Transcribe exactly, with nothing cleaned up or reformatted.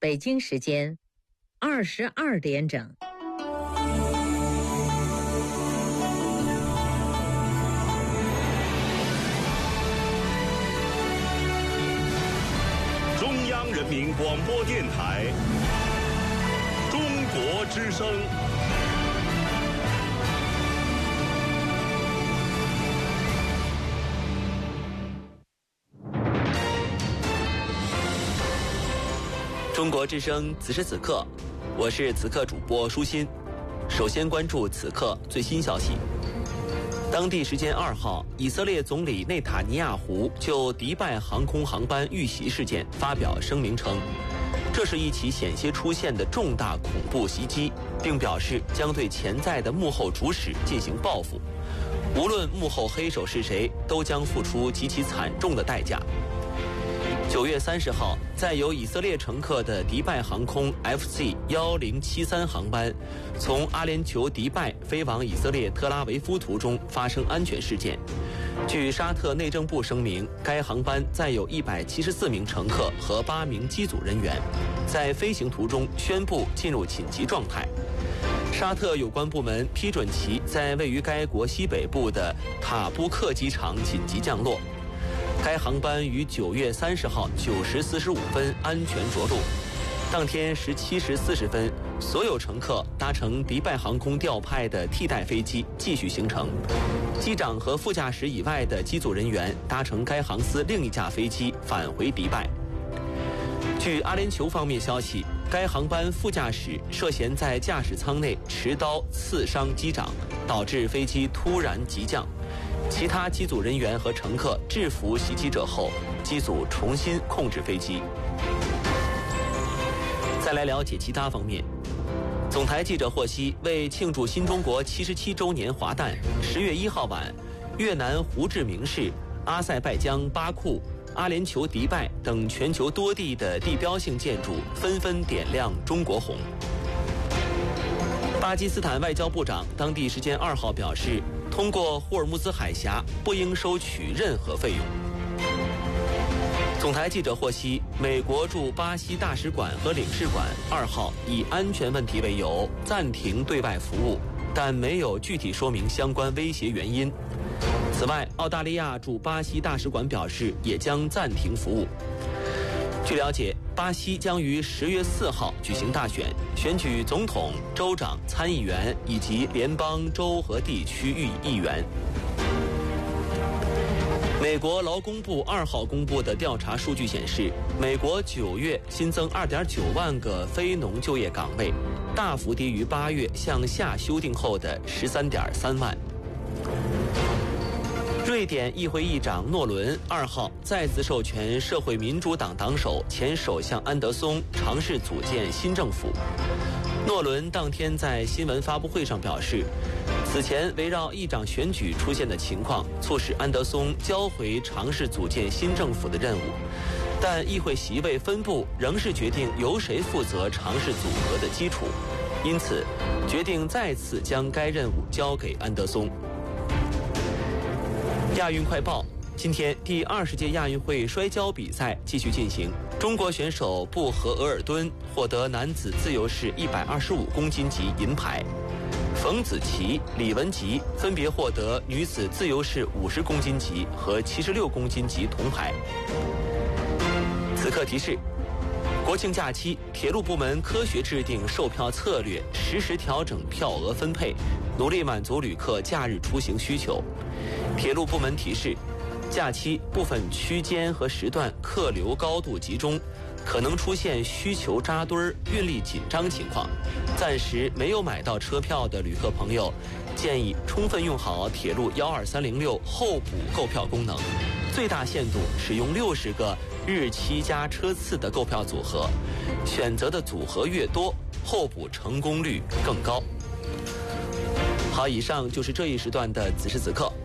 北京时间二十二点整。 中央人民广播电台中国之声。 中国之声，此时此刻，我是此刻主播舒心。首先关注此刻最新消息。当地时间二号，以色列总理内塔尼亚胡就迪拜航空航班遇袭事件发表声明称，这是一起险些出现的重大恐怖袭击，并表示将对潜在的幕后主使进行报复，无论幕后黑手是谁，都将付出极其惨重的代价。九月三十号，在有以色列乘客的迪拜航空 F C 一零七三航班从阿联酋迪拜飞往以色列特拉维夫途中发生安全事件。据沙特内政部声明，该航班载有一百七十四名乘客和八名机组人员，在飞行途中宣布进入紧急状态。沙特有关部门批准其在位于该国西北部的塔布克机场紧急降落。该航班于九月三十号九时四十五分安全着陆。当天十七时四十分，所有乘客搭乘迪拜航空调派的替代飞机继续行程。机长和副驾驶以外的机组人员搭乘该航司另一架飞机返回迪拜。据阿联酋方面消息，该航班副驾驶涉嫌在驾驶舱内持刀刺伤机长，导致飞机突然急降。其他机组人员和乘客制服袭击者后，机组重新控制飞机。再来了解其他方面。总台记者获悉，为庆祝新中国七十七周年华诞，十月一号晚，越南胡志明市、阿塞拜疆巴库、阿联酋迪拜等全球多地的地标性建筑纷纷点亮中国红。巴基斯坦外交部长当地时间二号表示，通过霍尔木兹海峡不应收取任何费用。总台记者获悉，美国驻巴西大使馆和领事馆二号以安全问题为由暂停对外服务，但没有具体说明相关威胁原因。此外，澳大利亚驻巴西大使馆表示也将暂停服务。据了解，巴西将于十月四号举行大选，选举总统、州长、参议员以及联邦、州和地区域议员。美国劳工部二号公布的调查数据显示，美国九月新增 二点九万个非农就业岗位，大幅低于八月向下修订后的 十三点三万。瑞典议会议长诺伦二号再次授权社会民主党党首前首相安德松尝试组建新政府。诺伦当天在新闻发布会上表示，此前围绕议长选举出现的情况促使安德松交回尝试组建新政府的任务，但议会席位分布仍是决定由谁负责尝试组合的基础，因此决定再次将该任务交给安德松。亚运快报，今天第二十届亚运会摔跤比赛继续进行，中国选手布和额尔敦获得男子自由式一百二十五公斤级银牌，冯子琪、李文吉分别获得女子自由式五十公斤级和七十六公斤级铜牌。此刻提示：国庆假期，铁路部门科学制定售票策略，实时调整票额分配，努力满足旅客假日出行需求。铁路部门提示，假期部分区间和时段客流高度集中，可能出现需求扎堆儿、运力紧张情况。暂时没有买到车票的旅客朋友，建议充分用好铁路一二三零六候补购票功能，最大限度使用六十个日期加车次的购票组合，选择的组合越多，候补成功率更高。好，以上就是这一时段的此时此刻。